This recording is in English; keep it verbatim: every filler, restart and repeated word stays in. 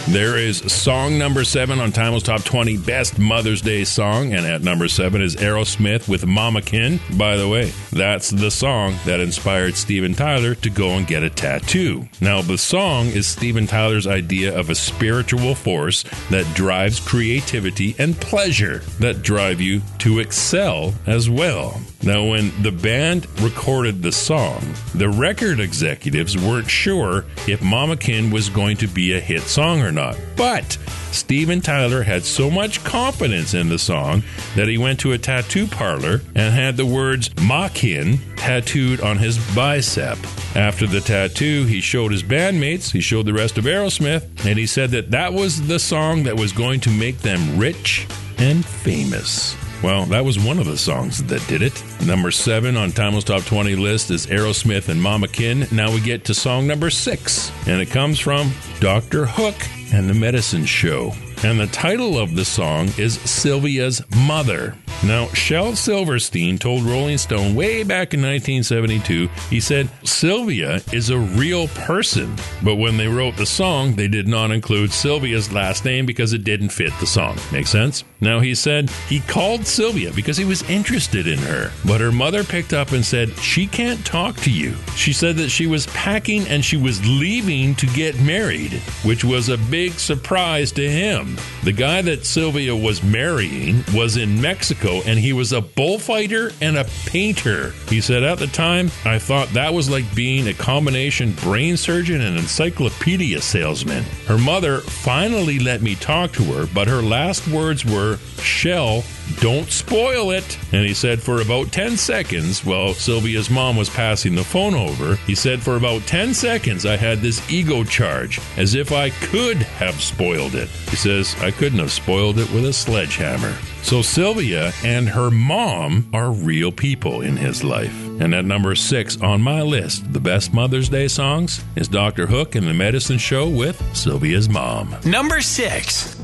There is song number seven on Timeless Top twenty Best Mother's Day Song, and at number seven is Aerosmith with Mama Kin. By the way, that's the song that inspired Steven Tyler to go and get a tattoo. Now, the song is Steven Tyler's idea of a spiritual force that drives creativity and pleasure that drive you to excel as well. Now, when the band recorded the song, the record executives weren't sure if Mama Kin was going to be a hit song or not. But Steven Tyler had so much confidence in the song that he went to a tattoo parlor and had the words Ma Kin tattooed on his bicep. After the tattoo, he showed his bandmates, he showed the rest of Aerosmith, and he said that that was the song that was going to make them rich and famous. Well, that was one of the songs that did it. Number seven on Timeless Top twenty list is Aerosmith and Mama Kin. Now we get to song number six, and it comes from Doctor Hook and the Medicine Show. And the title of the song is Sylvia's Mother. Now, Shel Silverstein told Rolling Stone way back in nineteen seventy-two, he said, Sylvia is a real person. But when they wrote the song, they did not include Sylvia's last name because it didn't fit the song. Make sense? Now, he said he called Sylvia because he was interested in her. But her mother picked up and said, she can't talk to you. She said that she was packing and she was leaving to get married, which was a big surprise to him. The guy that Sylvia was marrying was in Mexico, and he was a bullfighter and a painter. He said, at the time, I thought that was like being a combination brain surgeon and encyclopedia salesman. Her mother finally let me talk to her, but her last words were, Shel, don't spoil it. And he said for about ten seconds, while Sylvia's mom was passing the phone over, he said for about ten seconds I had this ego charge, as if I could have spoiled it. He says, I couldn't have spoiled it with a sledgehammer. So Sylvia and her mom are real people in his life. And at number six on my list, the best Mother's Day songs, is Doctor Hook and the Medicine Show with Sylvia's Mom. Number six.